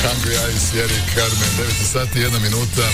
Hungry Eyes, Erik Carmen, 9 sati, 1 minuta.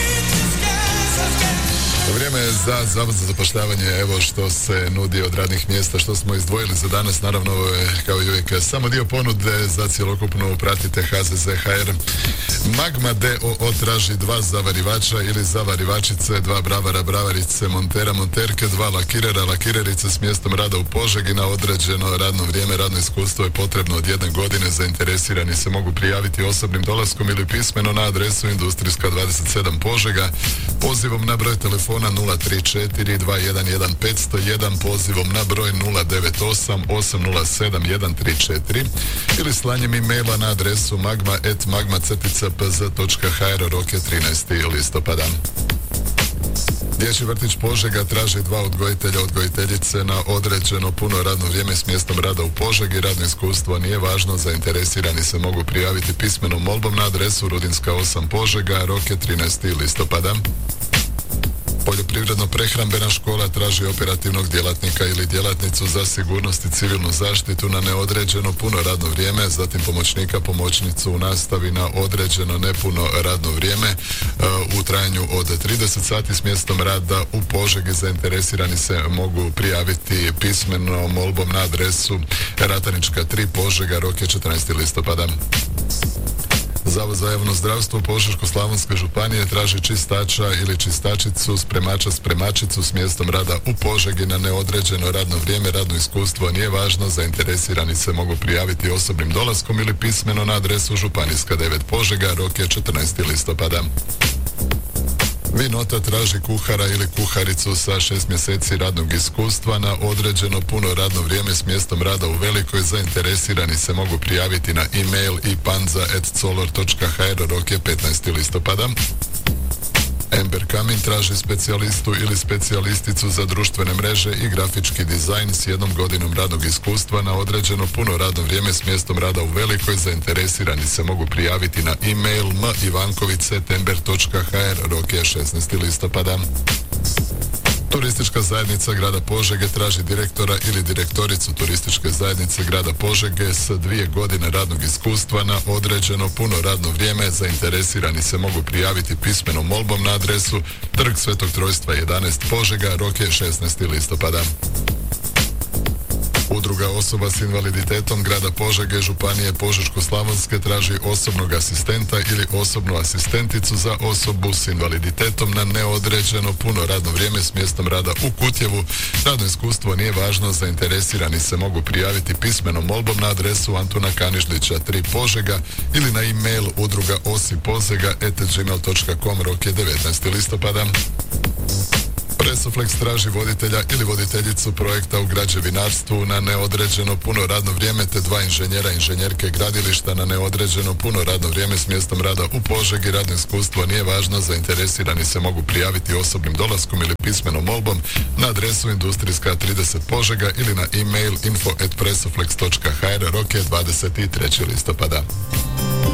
Vrijeme je za Zavod za zapošljavanje, evo što se nudi od radnih mjesta, što smo izdvojili za danas, naravno ovo je kao i uvijek samo dio ponude, za cjelokupnu pratite HZZ.hr. Magma D.O.O. traži 2 zavarivača ili zavarivačice, 2 bravara, bravarice, montera, monterke, 2 lakirera, lakirerice s mjestom rada u Požegi na određeno radno vrijeme. Radno iskustvo je potrebno od 1 godine, zainteresirani se mogu prijaviti osobnim dolaskom ili pismeno na adresu Industrijska 27 Požega, pozivom na broj telefona 034 211 501, pozivom na broj 098 807 134 ili slanjem e-maila na adresu magma@magma-pz.hr. Rok je 13. listopada. Dječji vrtić Požega traži 2 odgojitelja, odgojiteljice na određeno puno radno vrijeme s mjestom rada u Požegi. Radno iskustvo nije važno, zainteresirani se mogu prijaviti pismenom molbom na adresu Rudinska 8 Požega. Rok je 13. listopada. Poljoprivredno-prehrambena škola traži operativnog djelatnika ili djelatnicu za sigurnost i civilnu zaštitu na neodređeno puno radno vrijeme, zatim pomoćnika, pomoćnicu u nastavi na određeno nepuno radno vrijeme u trajanju od 30 sati s mjestom rada u Požegi. Zainteresirani se mogu prijaviti pismeno molbom na adresu Ratanička 3 Požega. Rok je 14. listopada. Zavod za javno zdravstvo Požeško-slavonske županije traži čistača ili čistačicu, spremača, spremačicu s mjestom rada u Požegi na neodređeno radno vrijeme. Radno iskustvo nije važno, zainteresirani se mogu prijaviti osobnim dolaskom ili pismeno na adresu Županijska 9 Požega. Rok je 14. listopada. Vinota traži kuhara ili kuharicu sa 6 mjeseci radnog iskustva na određeno puno radno vrijeme s mjestom rada u Velikoj. Zainteresirani se mogu prijaviti na e-mail ipanza@color.hr. Rok je 15. listopada. Ember Kamin traži specijalistu ili specijalisticu za društvene mreže i grafički dizajn s 1 godinom radnog iskustva na određeno puno radno vrijeme s mjestom rada u Velikoj. Zainteresirani se mogu prijaviti na e-mail mivankovic@ember.hr. Rok je 16. listopada. Turistička zajednica grada Požege traži direktora ili direktoricu turističke zajednice grada Požege s 2 godine radnog iskustva na određeno puno radno vrijeme. Zainteresirani se mogu prijaviti pismenom molbom na adresu Trg Svetog Trojstva 11 Požega. Rok je 16. listopada. Udruga osoba s invaliditetom grada Požege, županije Požeško-slavonske traži osobnog asistenta ili osobnu asistenticu za osobu s invaliditetom na neodređeno puno radno vrijeme s mjestom rada u Kutjevu. Radno iskustvo nije važno, zainteresirani se mogu prijaviti pismenom molbom na adresu Antuna Kanižlića 3 Požega ili na e-mail udruga osipozega@gmail.com. Rok je 19. listopada. Presoflex traži voditelja ili voditeljicu projekta u građevinarstvu na neodređeno puno radno vrijeme te 2 inženjera, inženjerke gradilišta na neodređeno puno radno vrijeme s mjestom rada u Požegi. Radno iskustvo nije važno, zainteresirani se mogu prijaviti osobnim dolaskom ili pismenom molbom na adresu Industrijska 30 Požega ili na e-mail info@presoflex.hr. Rok je 23. listopada.